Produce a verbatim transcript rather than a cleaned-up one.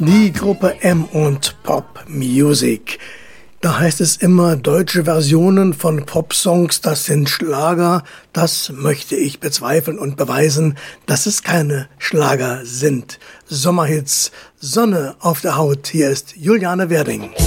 Die Gruppe M und Pop Music. Da heißt es immer, deutsche Versionen von Popsongs, das sind Schlager. Das möchte ich bezweifeln und beweisen, dass es keine Schlager sind. Sommerhits, Sonne auf der Haut. Hier ist Juliane Werding.